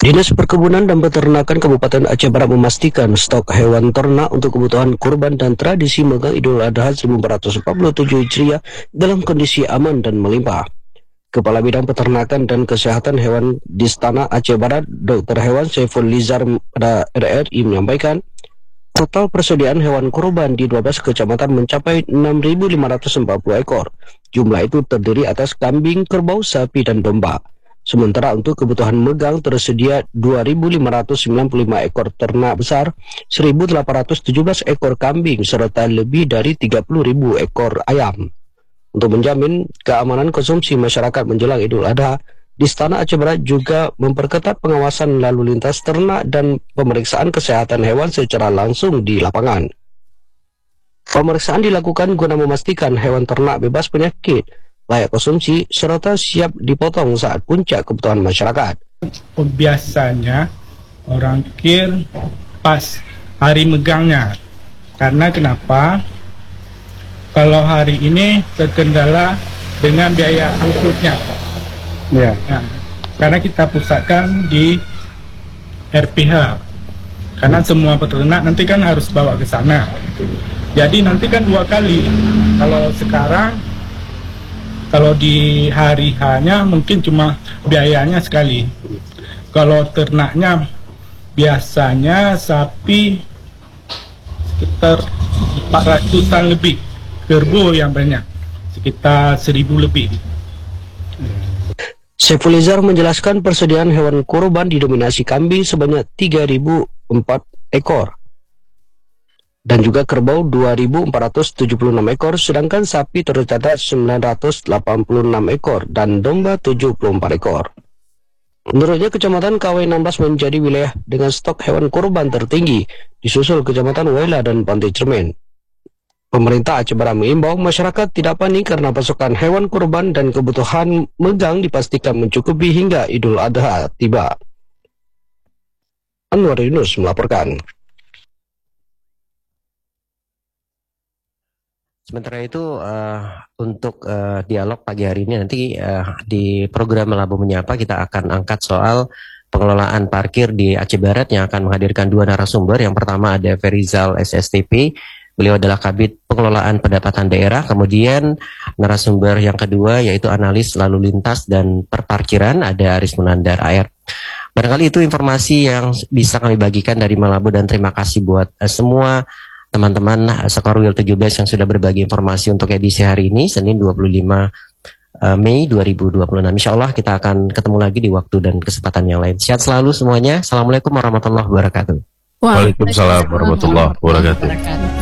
Dinas Perkebunan dan Peternakan Kabupaten Aceh Barat memastikan stok hewan ternak untuk kebutuhan kurban dan tradisi Megang Idul Adha 1447 Hijriah dalam kondisi aman dan melimpah. Kepala Bidang Peternakan dan Kesehatan Hewan di Istana Aceh Barat, Dr. Hewan Saiful Lizar pada RRI menyampaikan, total persediaan hewan kurban di 12 kecamatan mencapai 6.540 ekor. Jumlah itu terdiri atas kambing, kerbau, sapi, dan domba. Sementara untuk kebutuhan megang tersedia 2.595 ekor ternak besar, 1.817 ekor kambing, serta lebih dari 30.000 ekor ayam. Untuk menjamin keamanan konsumsi masyarakat menjelang Idul Adha, di Istana Aceh Barat juga memperketat pengawasan lalu lintas ternak dan pemeriksaan kesehatan hewan secara langsung di lapangan. Pemeriksaan dilakukan guna memastikan hewan ternak bebas penyakit, layak konsumsi, serta siap dipotong saat puncak kebutuhan masyarakat. Biasanya orang kir pas hari megangnya. Karena kenapa? Kalau hari ini terkendala dengan biaya angkutnya. Ya. Nah, karena kita pusatkan di RPH. Karena semua peternak nanti kan harus bawa ke sana. Jadi nanti kan 2 kali. Kalau sekarang, kalau di hari H-nya mungkin cuma biayanya sekali. Kalau ternaknya biasanya sapi sekitar 400-an lebih. Kerbau yang banyak, sekitar 1.000 lebih. Saiful Lizar menjelaskan persediaan hewan kurban didominasi kambing sebanyak 3.004 ekor. Dan juga kerbau 2.476 ekor, sedangkan sapi tercatat 986 ekor dan domba 74 ekor. Menurutnya, Kecamatan KW 16 menjadi wilayah dengan stok hewan kurban tertinggi, disusul Kecamatan Waila dan Pantai Cermin. Pemerintah Aceh Barat mengimbau masyarakat tidak panik karena pasokan hewan kurban dan kebutuhan megang dipastikan mencukupi hingga Idul Adha tiba. Anwar Yunus melaporkan. Sementara itu untuk dialog pagi hari ini nanti di program Melabu Menyapa kita akan angkat soal pengelolaan parkir di Aceh Barat yang akan menghadirkan 2 narasumber. Yang pertama ada Ferizal SSTP, beliau adalah Kabid Pengelolaan Pendapatan Daerah. Kemudian narasumber yang kedua yaitu analis lalu lintas dan perparkiran, ada Aris Munandar AR. Barangkali itu informasi yang bisa kami bagikan dari Melabu, dan terima kasih buat semua teman-teman Sekorwil 17 yang sudah berbagi informasi untuk edisi hari ini, Senin 25 Mei 2026. Insya Allah kita akan ketemu lagi di waktu dan kesempatan yang lain. Sehat selalu semuanya. Assalamualaikum warahmatullahi wabarakatuh. Waalaikumsalam warahmatullahi wabarakatuh.